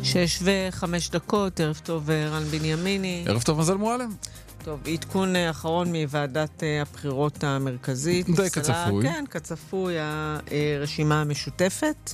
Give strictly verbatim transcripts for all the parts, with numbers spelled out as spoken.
שש וחמש דקות, ערב טוב רן בנימיני. ערב טוב מזל מועלם. טוב, עדכון אחרון מוועדת הבחירות המרכזית. די כצפוי. כן, כצפוי, הרשימה המשותפת.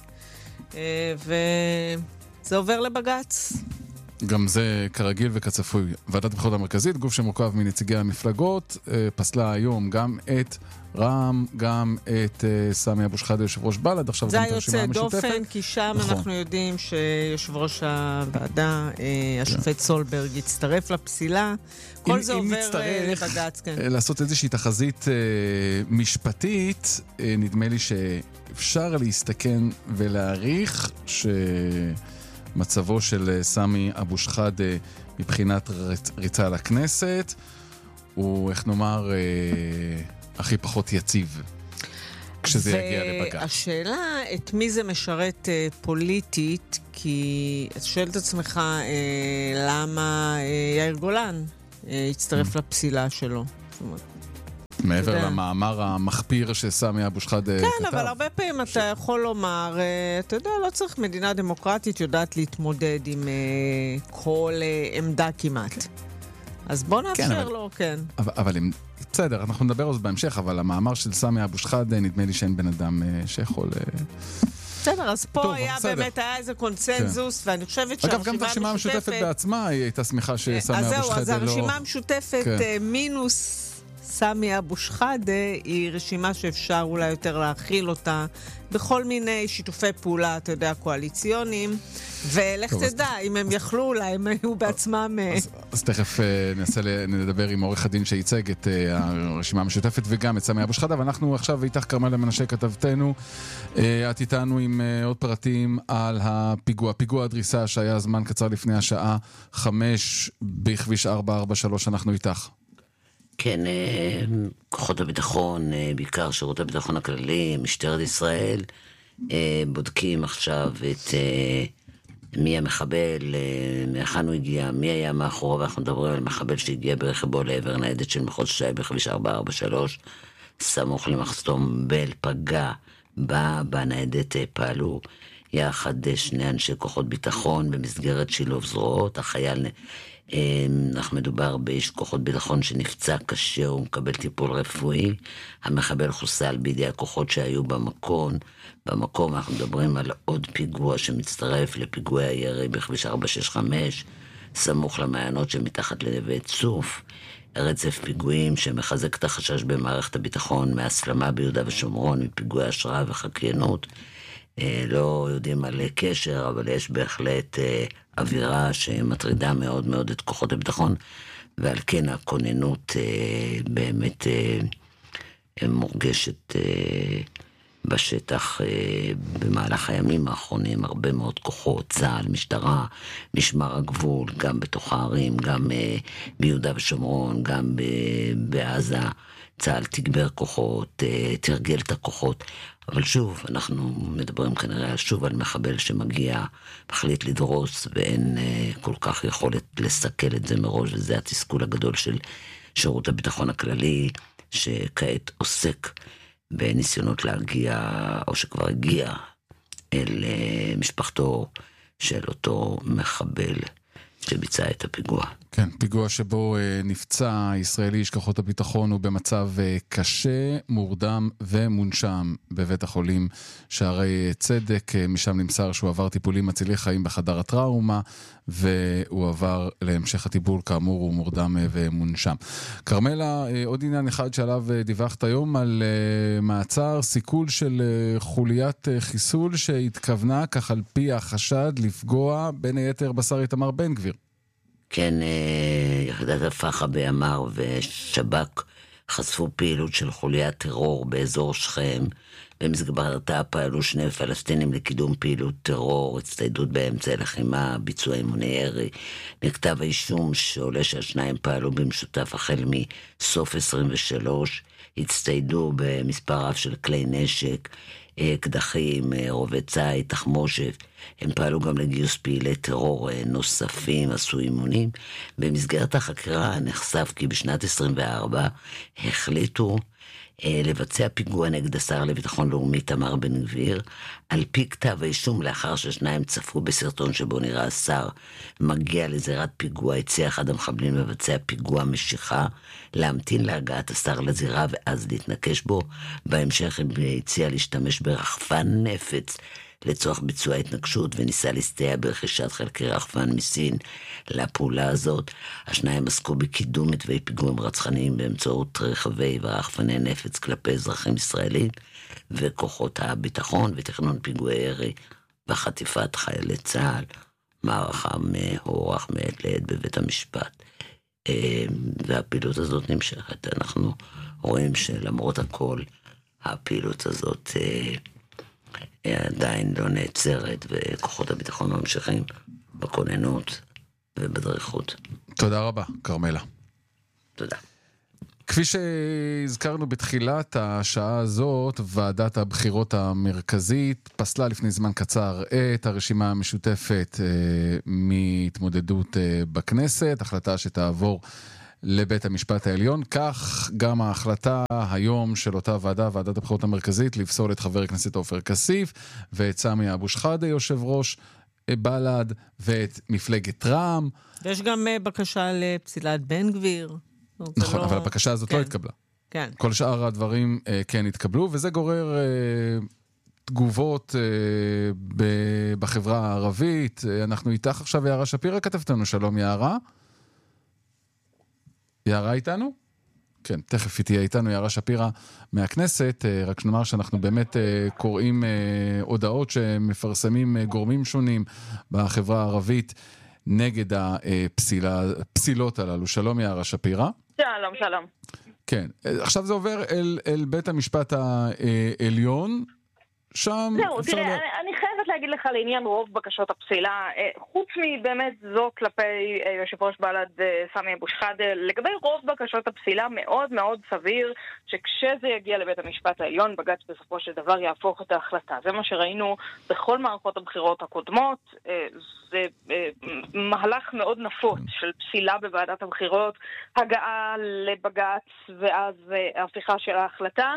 וזה עובר לבגץ. גם זה כרגיל וכצפוי. ועדת הבחירות המרכזית, גוף שמורכב מנציגי המפלגות, פסלה היום גם את רע"מ, גם את סמי אבו שחאדה, יושב ראש בל"ד, עכשיו גם את הרשימה המשותפת. זה יוצא דופן, כי שם נכון. אנחנו יודעים שיושב ראש הוועדה, השופט סולברג, יצטרף לפסילה. כל אם, זה אם עובר לבג"ץ, כן. לעשות איזושהי תחזית משפטית, נדמה לי שאפשר להסתכן ולהעריך שמצבו של סמי אבו שחאדה מבחינת ריצה לכנסת, הוא, איך נאמר, הכי פחות יציב כשזה יגיע לבג"ץ. והשאלה, את מי זה משרת פוליטית, כי אתה שואל את עצמך למה יאיר גולן יצטרף לפסילה שלו. מעבר למאמר המחפיר שסמי אבו שחאדה כתב. כן, אבל הרבה פעמים אתה יכול לומר, אתה יודע, לא צריך מדינה דמוקרטית יודעת להתמודד עם כל עמדה כמעט. אז בוא נאפשר לו, כן. אבל בסדר, אנחנו נדבר על זה בהמשך, אבל המאמר של סמי אבו שחאדה, נדמה לי שאין בן אדם שיכול... בסדר, אז פה היה באמת, היה איזה קונצנזוס, ואני חושבת שהרשימה המשותפת... אגב, גם את הרשימה המשותפת בעצמה היא הייתה שמחה שסמי אבו שחאדה לא... אז זהו, אז הרשימה המשותפת מינוס סמי אבו שחאדה היא רשימה שאפשר אולי יותר להכיל אותה בכל מיני שיתופי פעולה, אתה יודע, קואליציונים, ולך תדע, אם הם יכלו אולי, הם היו בעצמם... אז תכף ננסה לדבר עם עורך הדין שייצג את הרשימה המשותפת וגם את סמי אבו שחאדה, ואנחנו עכשיו איתך כרמלה מנשה כתבתנו, את איתנו עם עוד פרטים על הפיגוע, פיגוע הדריסה שהיה זמן קצר לפני השעה חמש בכביש ארבע ארבע שלוש, אנחנו איתך. כן, כוחות הביטחון, בעיקר שירות הביטחון הכללי, משטרת ישראל, בודקים עכשיו את מי המחבל, מאחן הוא הגיע, מי היה מאחורו, ואנחנו מדברים על מחבל שהגיע ברכבו לעבר ניידת של מחוז ש"י בכביש ארבע ארבע שלוש, סמוך למחסום בל, פגע בה, בניידת פעלו יחד שני אנשי כוחות ביטחון במסגרת שילוב זרועות, החייל... אנחנו מדובר באיש כוחות ביטחון שנפצע קשה, הוא מקבל טיפול רפואי, המחבל חוסל בידי הכוחות שהיו במקום, במקום אנחנו מדברים על עוד פיגוע שמצטרף לפיגועי הירי בכביש ארבע שש חמש, סמוך למעיינות שמתחת לנווה צוף, רצף פיגועים שמחזק את החשש במערכת הביטחון מהסלמה ביהודה ושומרון, מפיגועי השראה וחקיינות, לא יודעים על קשר, אבל יש בהחלט אווירה שמטרידה מאוד מאוד את כוחות הביטחון, ועל כן הכוננות באמת מורגשת בשטח במהלך הימים האחרונים, הרבה מאוד כוחות, צה"ל, משטרה, משמר הגבול, גם בתוך הערים, גם ביהודה ושומרון, גם בעזה, צה"ל תגבר כוחות, תרגל את הכוחות, אבל שוב, אנחנו מדברים כנראה שוב על מחבל שמגיע, מחליט לדרוס, ואין uh, כל כך יכולת לסכל את זה מראש, וזה התסכול הגדול של שירות הביטחון הכללי, שכעת עוסק בניסיונות להגיע, או שכבר הגיע, אל uh, משפחתו של אותו מחבל שביצע את הפיגוע. כן, פיגוע שבו uh, נפצע ישראלי, איש כוחות הביטחון, הוא במצב uh, קשה, מורדם ומונשם בבית החולים שערי צדק. Uh, משם נמסר שהוא עבר טיפולים מצילי חיים בחדר הטראומה, והוא עבר להמשך הטיפול, כאמור הוא מורדם uh, ומונשם. כרמלה, uh, עוד עניין אחד שעליו uh, דיווחת היום על uh, מעצר, סיכול של uh, חוליית uh, חיסול שהתכוונה, כך על פי החשד, לפגוע בין היתר בשר איתמר בן גביר. כן, יחידת הפחה בימ"ר ושב"כ חשפו פעילות של חוליית טרור באזור שכם, במסגרתה פעלו שני פלסטינים לקידום פעילות טרור, הצטיידות באמצעי לחימה, ביצוע אימוני ירי. מכתב האישום שעולה שהשניים פעלו במשותף החל מסוף עשרים ושלוש, הצטיידו במספר רב של כלי נשק, קדחים, רובי צי, תחמושת. הם פעלו גם לגיוס פעילי טרור נוספים, עשו אימונים. במסגרת החקירה נחשף כי בשנת עשרים וארבע החליטו לבצע פיגוע נגד השר לביטחון לאומי תמר בן גביר, על פי כתב האישום לאחר ששניים צפו בסרטון שבו נראה השר מגיע לזירת פיגוע, הציע אחד המחבלים לבצע פיגוע משיכה, להמתין להגעת השר לזירה ואז להתנקש בו. בהמשך הציע להשתמש ברחפן נפץ לצורך ביצוע התנגשות, וניסה להסתייע ברכישת חלקי רחפן מסין לפעולה הזאת. השניים עסקו בקידום מתווי פיגועים רצחניים באמצעות רכבי ורחפני נפץ כלפי אזרחים ישראלים וכוחות הביטחון, ותכנון פיגועי ירי וחטיפת חיילי צה"ל. מערכה מהורח מעת לעת בבית המשפט. והפעילות הזאת נמשכת. אנחנו רואים שלמרות הכל, הפעילות הזאת עדיין לא נעצרת, וכוחות הביטחון ממשיכים בכוננות ובדריכות. תודה רבה, קרמלה. תודה. כפי שהזכרנו בתחילת השעה הזאת, ועדת הבחירות המרכזית פסלה לפני זמן קצר את הרשימה המשותפת מהתמודדות בכנסת, החלטה שתעבור לבית המשפט העליון. כך גם ההחלטה היום של אותה ועדה, ועדת הבחירות המרכזית, לפסול את חבר הכנסת עופר כסיף ואת סמי אבו שחאדה, יושב ראש בל"ד, ואת מפלגת רע"מ. יש גם בקשה לפסילת בן גביר. נכון, לא... אבל הבקשה הזאת כן. לא התקבלה. כן. כל שאר הדברים uh, כן התקבלו, וזה גורר uh, תגובות uh, ב- בחברה הערבית. Uh, אנחנו איתך עכשיו, יערה שפירא כתבתנו. שלום יערה. יערה איתנו? כן, תכף היא תהיה איתנו, יערה שפירא מהכנסת. Uh, רק שנאמר שאנחנו באמת uh, קוראים uh, הודעות שמפרסמים uh, גורמים שונים בחברה הערבית נגד הפסילות הללו. שלום יערה שפירא. שלום, שלום. כן, עכשיו זה עובר אל, אל בית המשפט העליון, שם... זהו, תראה, לא... אני, אני חייבת להגיד לך לעניין רוב בקשות הפסילה, חוץ מבאמת זו כלפי יושב ראש בל"ד סמי אבו שחאדה, לגבי רוב בקשות הפסילה מאוד מאוד סביר שכשזה יגיע לבית המשפט העליון, בג"ץ בסופו של דבר יהפוך את ההחלטה. זה מה שראינו בכל מערכות הבחירות הקודמות, זה מהלך מאוד נפוץ של פסילה בוועדת הבחירות, הגעה לבג"ץ ואז ההפיכה של ההחלטה,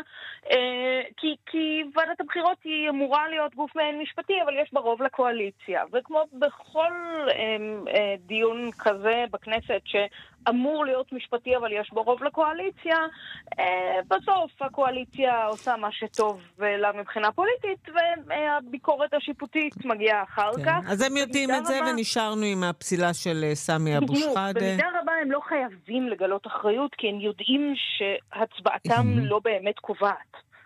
כי, כי ועדת הבחירות היא אמורה להיות גוף מעין משפטי, אבל יש בה רוב לקואליציה. וכמו בכל אה, אה, דיון כזה בכנסת שאמור להיות משפטי, אבל יש בו רוב לקואליציה, אה, בסוף הקואליציה עושה מה שטוב לה מבחינה פוליטית, והביקורת השיפוטית מגיעה אחר כן. כך. אז הם יודעים את זה, רבה... ונשארנו עם הפסילה של סמי אבו שחאדה. במידה רבה הם לא חייבים לגלות אחריות, כי הם יודעים שהצבעתם לא באמת קובעת.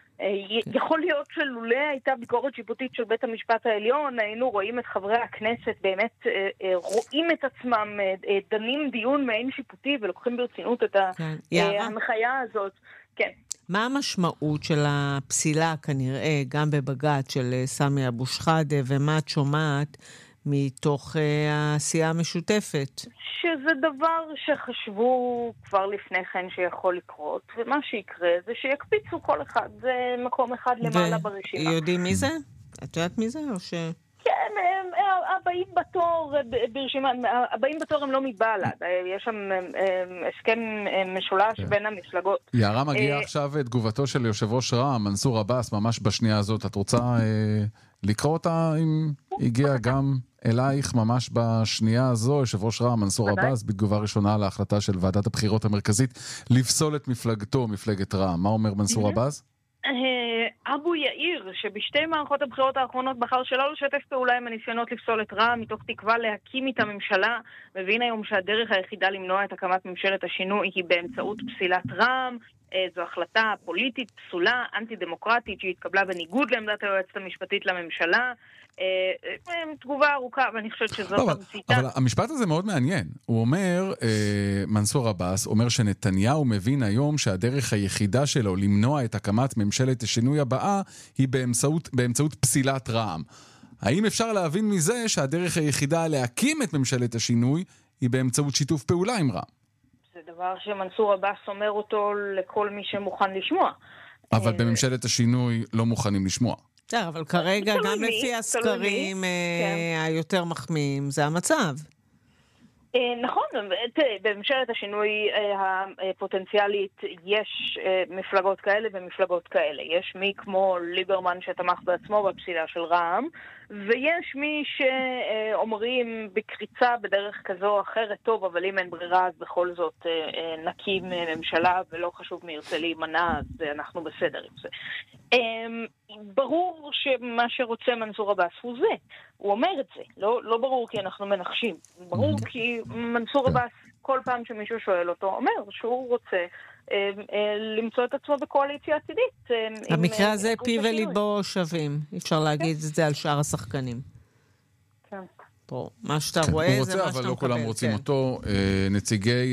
יכול להיות שלולא הייתה ביקורת שיפוטית של בית המשפט העליון, היינו רואים את חברי הכנסת באמת רואים את עצמם, דנים דיון מעין שיפוטי ולוקחים ברצינות את ההנחיה הזאת. כן. מה המשמעות של הפסילה כנראה גם בבג"ץ של סמי אבו שחאדה, ומה את שומעת מתוך העשייה המשותפת? שזה דבר שחשבו כבר לפני כן שיכול לקרות, ומה שיקרה זה שיקפיצו כל אחד, זה מקום אחד למעלה ברשימה. ויודעים מי זה? את יודעת מי זה או ש... כן, הבאים בתור ברשימה, הבאים בתור הם לא מבל"ד, יש שם הסכם משולש בין המפלגות. יערה, מגיעה עכשיו תגובתו של יושב ראש רע"מ, מנסור עבאס, ממש בשנייה הזאת. את רוצה לקרוא אותה אם הגיע גם אלייך ממש בשנייה הזו? יושב ראש רע"מ מנסור עבאס בתגובה ראשונה להחלטה של ועדת הבחירות המרכזית לפסול את מפלגתו, מפלגת רע"מ. מה אומר מנסור עבאס? אבו יאיר, שבשתי מערכות הבחירות האחרונות בחר שלא לשתף פעולה עם הניסיונות לפסול את רע"מ מתוך תקווה להקים איתה ממשלה, מבין היום שהדרך היחידה למנוע את הקמת ממשלת השינוי היא באמצעות פסילת רע"מ. זו החלטה פוליטית פסולה, אנטי-דמוקרטית, שהתקבלה בניגוד לעמדת היועצת המשפטית לממשלה. תגובה ארוכה, ואני חושבת שזאת המציתה. אבל המשפט הזה מאוד מעניין. הוא אומר, מנסור עבאס, אומר שנתניהו מבין היום שהדרך היחידה שלו למנוע את הקמת ממשלת השינוי הבאה היא באמצעות, באמצעות פסילת רע"מ. האם אפשר להבין מזה שהדרך היחידה להקים את ממשלת השינוי היא באמצעות שיתוף פעולה עם רע"מ? זה דבר שמנסור עבאס אומר אותו לכל מי שמוכן לשמוע. אבל בממשלת השינוי לא מוכנים לשמוע. בסדר, אבל כרגע גם לפי הסקרים היותר מחמיאים, זה המצב. נכון, בממשלת השינוי הפוטנציאלית יש מפלגות כאלה ומפלגות כאלה. יש מי כמו ליברמן שתמך בעצמו בפסילה של רע"מ, ויש מי שאומרים בקריצה בדרך כזו או אחרת, טוב, אבל אם אין ברירה אז בכל זאת נקים ממשלה ולא חשוב מי ירצה להימנע, אז אנחנו בסדר עם זה. ברור שמה שרוצה מנסור עבאס הוא זה. הוא אומר את זה. לא, לא ברור כי אנחנו מנחשים. ברור כי מנסור עבאס, כל פעם שמישהו שואל אותו, אומר שהוא רוצה אה, אה, למצוא את עצמו בקואליציה עתידית. אה, המקרה עם, הזה אה, פי וליבו שווים. אי אפשר להגיד את זה על שאר השחקנים. כן. פה, מה שאתה רואה זה מה שאתה מקבל. הוא רוצה, אבל לא כולם רוצים אותו. נציגי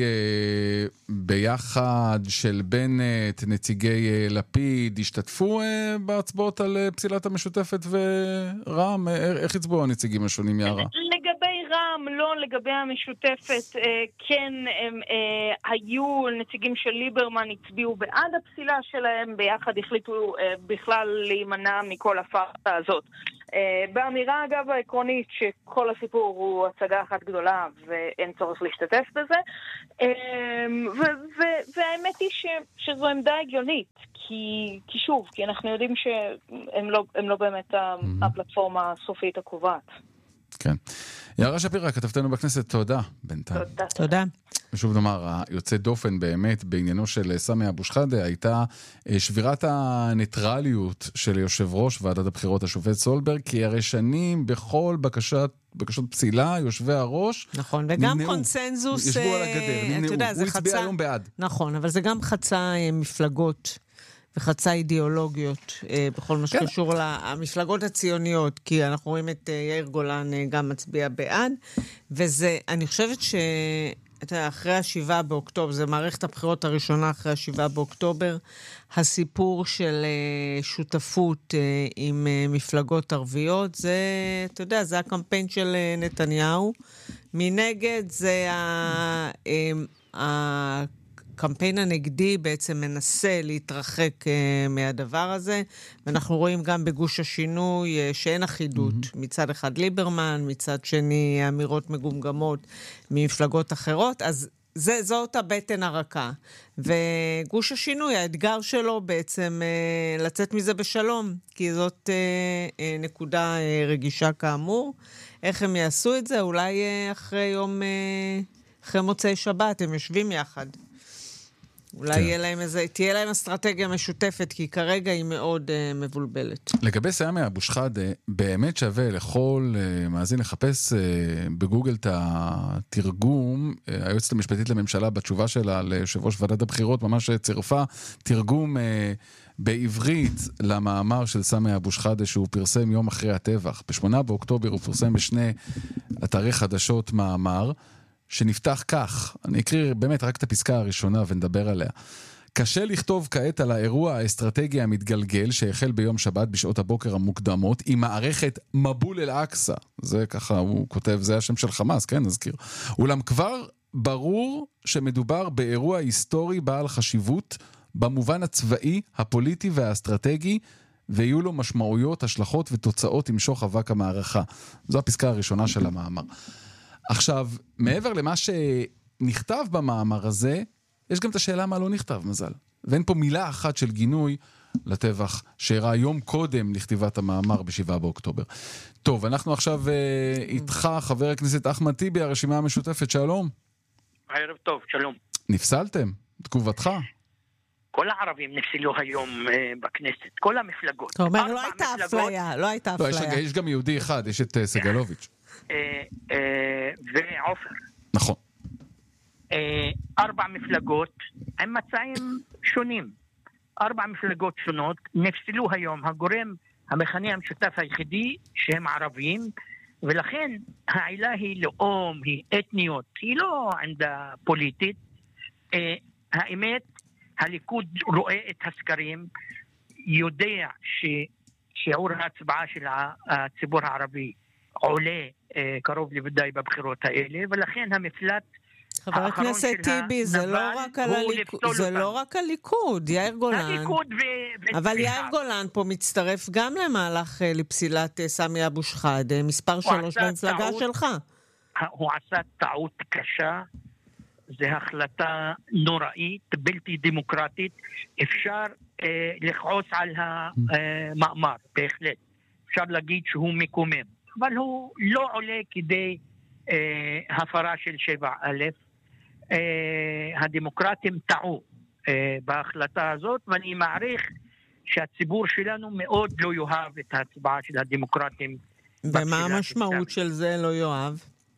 ביחד של בנט, נציגי לפיד, השתתפו בהצבעות על פסילת המשותפת ורע"מ? איך הצבעו הנציגים השונים, יערה? לגבי רע"מ, לא, לגבי המשותפת, כן, הם היו נציגים של ליברמן, הצביעו בעד הפסילה שלהם, ביחד החליטו בכלל להימנע מכל הפרטה הזאת. באמירה אגב העקרונית שכל הסיפור הוא הצגה אחת גדולה ואין צורך להשתתף בזה, והאמת היא שזו עמדה הגיונית, כי שוב, כי אנחנו יודעים שהם לא באמת הפלטפורמה הסופית הקובעת. כן. יערה שפירא, כתבתנו בכנסת, תודה בינתיים. תודה. ושוב נאמר, היוצא דופן באמת בעניינו של סמי אבו שחאדה הייתה שבירת הניטרליות של יושב ראש ועדת הבחירות השופט סולברג, כי הרי שנים בכל בקשת, בקשות פסילה, יושבי הראש, נכון, וגם נמנעו, קונסנזוס, ישבו על הגדר, נמנעו, יודע, הוא הצביע חצה, היום בעד. נכון, אבל זה גם חצה מפלגות וחצה אידיאולוגיות בכל מה שקשור למפלגות הציוניות, כי אנחנו רואים את יאיר גולן גם מצביע בעד, וזה, אני חושבת ש... אחרי השבעה באוקטובר, זה מערכת הבחירות הראשונה אחרי השבעה באוקטובר, הסיפור של שותפות עם מפלגות ערביות, זה, אתה יודע, זה הקמפיין של נתניהו. מנגד, זה ה... הקמפיין הנגדי בעצם מנסה להתרחק uh, מהדבר הזה, ואנחנו רואים גם בגוש השינוי uh, שאין אחידות. Mm-hmm. מצד אחד ליברמן, מצד שני אמירות מגומגמות ממפלגות אחרות, אז זה, זאת הבטן הרכה. וגוש השינוי, האתגר שלו בעצם uh, לצאת מזה בשלום, כי זאת uh, uh, נקודה uh, רגישה כאמור. איך הם יעשו את זה? אולי uh, אחרי יום, uh, אחרי מוצאי שבת, הם יושבים יחד. אולי יהיה להם איזה, תהיה להם אסטרטגיה משותפת, כי כרגע היא מאוד uh, מבולבלת. לגבי סמי אבו שחאדה, באמת שווה לכל uh, מאזין לחפש uh, בגוגל את התרגום, uh, היועצת המשפטית לממשלה בתשובה שלה ליושב ראש ועדת הבחירות, ממש צירפה תרגום uh, בעברית למאמר של סמי אבו שחאדה שהוא פרסם יום אחרי הטבח. בשמונה באוקטובר הוא פרסם בשני אתרי חדשות מאמר, שנפתח כך, אני אקריא באמת רק את הפסקה הראשונה ונדבר עליה. קשה לכתוב כעת על האירוע האסטרטגי המתגלגל שהחל ביום שבת בשעות הבוקר המוקדמות עם מערכת מבול אל-אקסה. זה ככה הוא כותב, זה השם של חמאס, כן, נזכיר. אולם כבר ברור שמדובר באירוע היסטורי בעל חשיבות במובן הצבאי, הפוליטי והאסטרטגי, ויהיו לו משמעויות, השלכות ותוצאות עם שוך אבק המערכה. זו הפסקה הראשונה של המאמר. עכשיו, מעבר למה שנכתב במאמר הזה, יש גם את השאלה מה לא נכתב, מזל. ואין פה מילה אחת של גינוי לטבח שאירע יום קודם לכתיבת המאמר בשבעה באוקטובר. טוב, אנחנו עכשיו uh, איתך, חבר הכנסת אחמד טיבי, הרשימה המשותפת, שלום. ערב טוב, שלום. נפסלתם? תגובתך? כל הערבים נפסלו היום uh, בכנסת, כל המפלגות. אתה אומר, לא הייתה אפליה, לא הייתה אפליה. לא, יש, יש גם יהודי אחד, יש את uh, סגלוביץ'. ועופר. נכון. ארבע מפלגות עם מצעים שונים. ארבע מפלגות שונות נפסלו היום. הגורם, המכנה המשותף היחידי שהם ערבים, ולכן העילה היא לאום, היא אתניות, היא לא עמדה פוליטית. האמת, הליכוד רואה את הסקרים, יודע ששיעור ההצבעה של הציבור הערבי עולה קרוב לוודאי בבחירות האלה, ולכן המפלט חבר הכנסת טיבי, זה לא רק על הליכוד, זה לא רק הליכוד, יאיר גולן. אבל יאיר גולן פה מצטרף גם למהלך לפסילת סמי אבו שחאדה, מספר שלוש במפלגה שלך. הוא עשה טעות קשה, זו החלטה נוראית, בלתי דמוקרטית, אפשר אה, לחוס על המאמר, בהחלט. אפשר להגיד שהוא מקומם, אבל הוא לא עולה כדי אה, הפרה של שבע א'. אה, הדמוקרטים טעו אה, בהחלטה הזאת, ואני מעריך שהציבור שלנו מאוד לא יאהב את ההצבעה של הדמוקרטים. ומה המשמעות של זה, לא יאהב?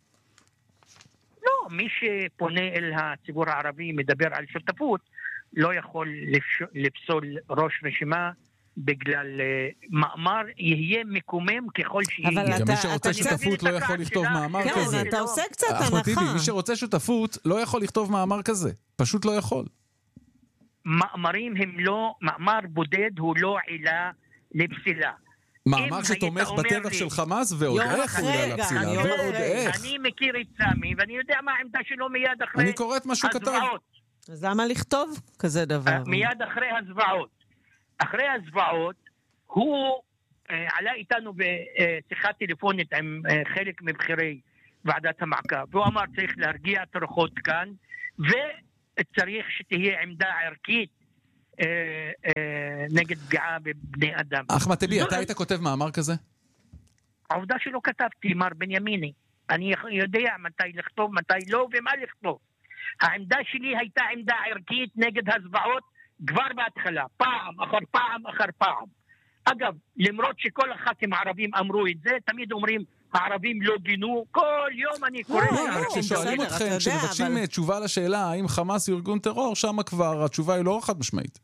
לא, מי שפונה אל הציבור הערבי מדבר על שותפות, לא יכול לפסול ראש רשימה בגלל מאמר, יהיה מקומם ככל שיהיה. גם מי שרוצה שותפות לא יכול לכתוב מאמר כזה. כן, אתה עושה קצת הנחה. אחמד טיבי, מי שרוצה שותפות לא יכול לכתוב מאמר כזה. פשוט לא יכול. מאמרים הם לא, מאמר בודד הוא לא עילה לפסילה. מאמר שתומך בטבח של חמאס ועוד איך הוא עילה לפסילה. ועוד איך. אני מכיר את סמי ואני יודע מה העמדה שלו מיד אחרי אני קורא את מה שהוא כתב. אז למה לכתוב כזה דבר? מיד אחרי הזוועות. אחרי הזוועות, הוא אה, עלה איתנו בשיחה טלפונית עם אה, חלק מבחירי ועדת המעקב, והוא אמר צריך להרגיע את הרוחות כאן, וצריך שתהיה עמדה ערכית אה, אה, נגד פגיעה בבני אדם. אחמד טיבי, אתה היית כותב מאמר כזה? העובדה שלא כתבתי, מר בנימיני. אני יודע מתי לכתוב, מתי לא, ומה לכתוב. העמדה שלי הייתה עמדה ערכית נגד הזוועות, כבר בהתחלה, פעם אחר פעם אחר פעם. אגב, למרות שכל הח"כים הערבים אמרו את זה, תמיד אומרים, הערבים לא גינו, כל יום אני קורא... כששואלים אתכם, כשמבקשים תשובה לשאלה, האם חמאס הוא ארגון טרור, שם כבר התשובה היא לא חד משמעית.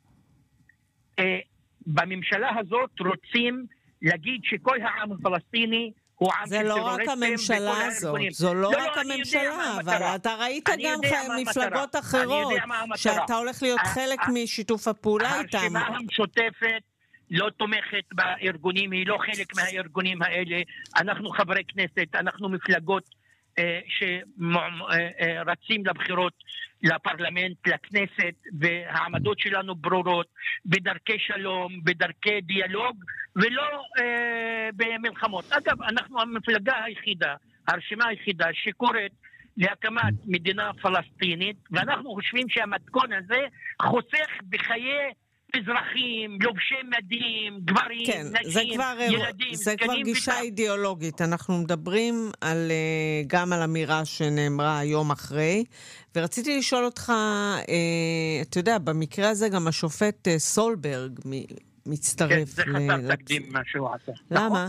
בממשלה הזאת רוצים להגיד שכל העם הפלסטיני הוא עם זה לא רק הממשלה הזאת, זו לא רק הממשלה, אבל אתה ראית גם מפלגות אחרות, שאתה הולך להיות חלק משיתוף הפעולה איתם. הרשימה המשותפת לא תומכת בארגונים, היא לא חלק מהארגונים האלה, אנחנו חברי כנסת, אנחנו מפלגות שרצים לבחירות לפרלמנט, לכנסת, והעמדות שלנו ברורות, בדרכי שלום, בדרכי דיאלוג, ולא אה, במלחמות. אגב, אנחנו המפלגה היחידה, הרשימה היחידה, שקוראת להקמת מדינה פלסטינית, ואנחנו חושבים שהמתכון הזה חוסך בחיי אזרחים, לובשי מדים, גברים, כן, נשים, זה כבר, ילדים. זה כבר גישה וקר. אידיאולוגית. אנחנו מדברים על, גם על אמירה שנאמרה היום אחרי, ורציתי לשאול אותך, אתה יודע, במקרה הזה גם השופט סולברג מצטרף. כן, זה חסר תקדים מה שהוא עשה. למה?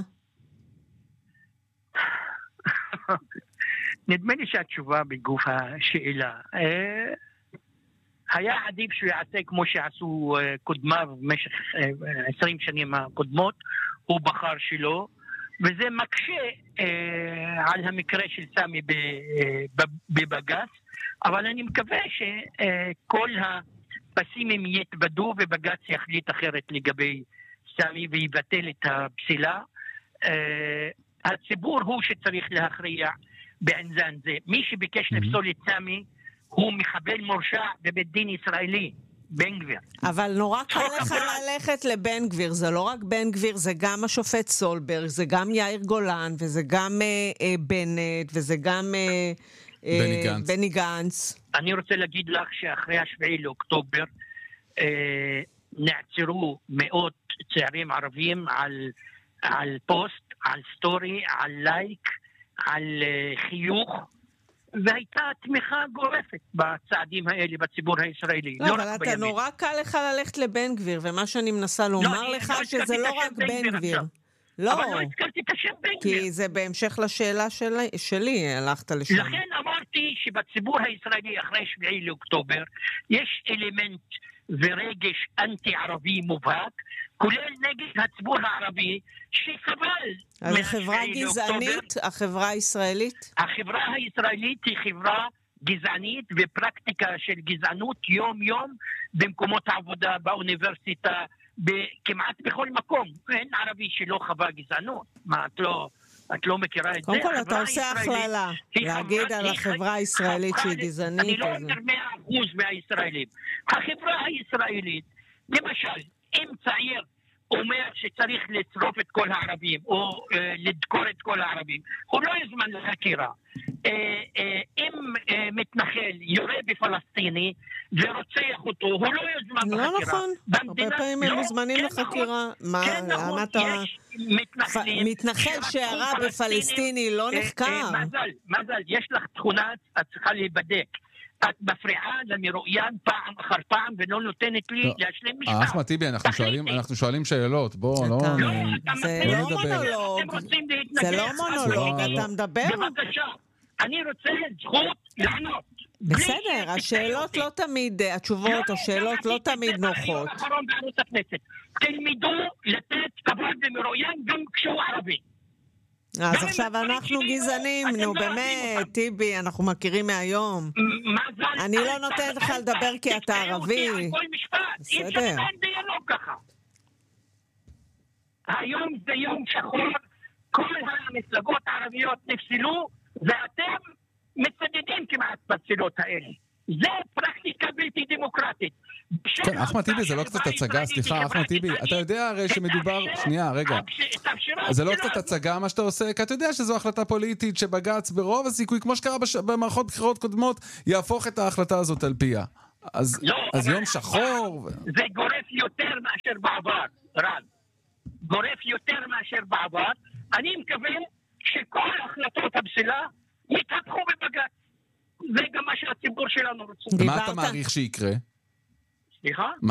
נדמה לי שהתשובה בגוף השאלה. היה עדיף שהוא יעשה כמו שעשו קודמיו במשך עשרים שנים הקודמות, הוא בחר שלו, וזה מקשה על המקרה של סמי בבג"ץ, אבל אני מקווה שכל הפסימים יתבדו ובג"ץ יחליט אחרת לגבי סמי ויבטל את הפסילה. הציבור הוא שצריך להכריע בעניין זה. מי שביקש לפסול את סמי הוא מחבל מורשע בבית דין ישראלי, בן גביר. אבל נורא קל לך ללכת לבן גביר, זה לא רק בן גביר, זה גם השופט סולברג, זה גם יאיר גולן, וזה גם אה, אה, בנט, וזה גם אה, בני גנץ. בני גנץ. אני רוצה להגיד לך שאחרי השביעי לאוקטובר, אה, נעצרו מאות צעירים ערבים על, על פוסט, על סטורי, על לייק, על אה, חיוך, והייתה תמיכה גורפת בצעדים האלה בציבור הישראלי. לא, אבל אתה נורא קל לך ללכת לבן גביר, ומה שאני מנסה לומר לך שזה לא רק בן גביר. לא, אבל לא הזכרתי את השם בן גביר. כי זה בהמשך לשאלה שלי, הלכת לשם. לכן אמרתי שבציבור הישראלי אחרי שביעי לאוקטובר, יש אלמנט ורגש אנטי-ערבי מובהק, כולל נגד הציבור הערבי, שסבל. אז החברה גזענית, החברה הישראלית? החברה הישראלית היא חברה גזענית ופרקטיקה של גזענות יום-יום במקומות העבודה, באוניברסיטה, כמעט בכל מקום. אין ערבי שלא חווה גזענות. מה, את לא, את לא מכירה את זה? קודם כל, אתה עושה הכללה, להגיד על החברה הישראלית שהיא גזענית. אני לא אומר מאה אחוז מהישראלים. החברה הישראלית, למשל, אם צעיר אומר שצריך לצרוף את כל הערבים, או uh, לדקור את כל הערבים, הוא לא יזמן לחקירה. אם מתנחל יורה בפלסטיני ורוצח אותו, הוא לא יוזמן בחקירה. לא נכון, הרבה פעמים הם מוזמנים לחקירה. מה, למה אתה... מתנחל שירה בפלסטיני לא נחקר. מזל, מזל, יש לך תכונה, את צריכה להיבדק. את מפריעה למרואיין פעם אחר פעם ולא נותנת לי להשלים משפט. אחמד טיבי, אנחנו שואלים שאלות, בוא, לא... זה לא מונולוג, זה לא מונולוג, אתה מדבר? בבקשה, אני רוצה זכות לענות. בסדר, השאלות לא תמיד, התשובות או שאלות לא תמיד נוחות. תלמידו לתת כבוד למרואיין גם כשהוא ערבי. אז עכשיו אנחנו גזענים, נו באמת, טיבי, אנחנו מכירים מהיום. אני לא נותנת לך לדבר כי אתה ערבי. בסדר. היום זה יום שחור, כל המפלגות הערביות נפסלו, ואתם מצדדים כמעט בפסילות האלה. זה פרקטיקה בלתי דמוקרטית. כן, אחמד טיבי, זה לא קצת הצגה, סליחה, אחמד טיבי, אתה יודע הרי שמדובר, שנייה, רגע, זה לא קצת הצגה מה שאתה עושה, כי אתה יודע שזו החלטה פוליטית שבג"ץ ברוב הסיכוי, כמו שקרה במערכות בחירות קודמות, יהפוך את ההחלטה הזאת על פיה. אז יום שחור... זה גורף יותר מאשר בעבר, רב. גורף יותר מאשר בעבר. אני מקווה שכל החלטות הפסילה יתהפכו בבג"ץ. זה גם מה שהציבור שלנו רוצה. מה אתה מעריך שיקרה? סליחה?